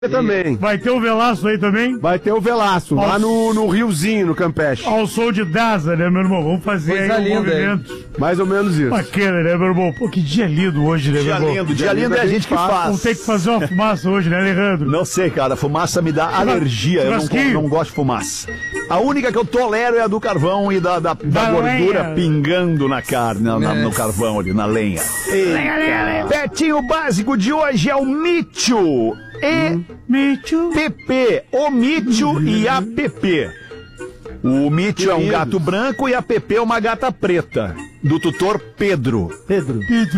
Também. Vai ter o Velasco aí também? Vai ter o Velasco, lá no Riozinho, no Campeche. Ao som de Daza, né, meu irmão? Vamos fazer Coisa aí um linda, movimento. Mais ou menos isso. Bacana, né, meu irmão? Pô, que dia lindo hoje, né, meu irmão? Dia lindo é a gente que faz. Vamos ter que fazer uma fumaça hoje, né, Alejandro? Não sei, cara, fumaça me dá alergia, eu não gosto de fumaça. A única que eu tolero é a do carvão e da gordura pingando na carne, no carvão ali, na lenha. Petinho básico de hoje é o Mício PP, o Mício e a Pepe. O Mício é um gato branco e a Pepe é uma gata preta, do tutor Pedro. Pedro.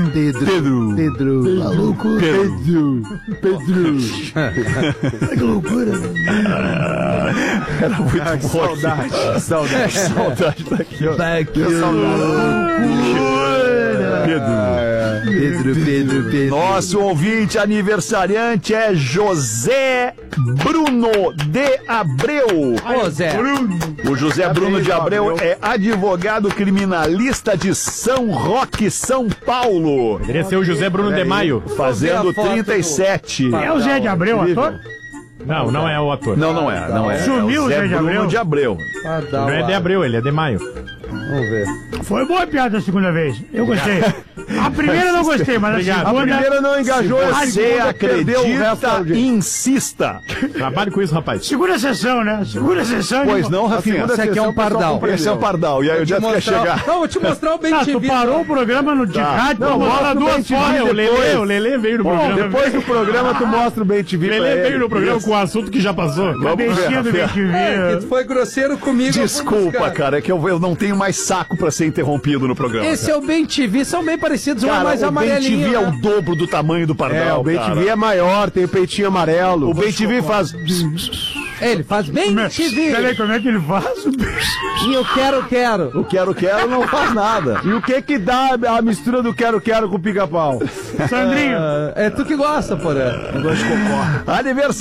Maluco. Pedro. Que loucura. Era muito bom. Saudade daqui, ó. Pedro. Nosso ouvinte aniversariante é José Bruno de Abreu. Ô, Zé. O José Bruno de Abreu é advogado criminalista de São Roque, São Paulo. Poderia ser o José Bruno de Maio. Fazendo 37. É o Zé de Abreu, ator? Não, não é o ator. Não é. Sumiu o Zé de Abreu? De Abreu. Não é de Abreu, ele é de Maio. Vamos ver. Foi boa a piada a segunda vez. Eu gostei. A primeira eu não gostei, mas a A segunda... primeira não engajou. Você acredita, insista. Trabalhe com isso, rapaz. Segunda sessão, né? Segunda sessão. Pois não, Rafinha? Esse aqui é um pardal. Esse é o pardal. E aí, onde é que quer chegar? Não, vou te mostrar o Ben Tu TV. parou o programa no de rádio, Não, mostra duas o fotos. O Lelê veio no programa. Depois do programa, tu mostra o Bem O TV pra Lelê ele. veio no programa com o assunto que já passou. Cabecinha do Rafinha. BTV. Tu foi grosseiro comigo. eu fui Desculpa, buscar. cara, é que eu não tenho mais saco pra ser interrompido no programa. Esse é o Ben TV, são bem parecidos, um é Cara, mais o amarelinho. Ben TV é né? o dobro do tamanho do pardal, O Bem cara. TV é maior, tem o peitinho amarelo. O Ben TV faz... Ele faz Ben TV. Peraí, como é que ele faz? E eu quero. O quero não faz nada. E o que dá a mistura do quero com o pica-pau? Sandrinho. É tu que gosta, porra. Aniversário.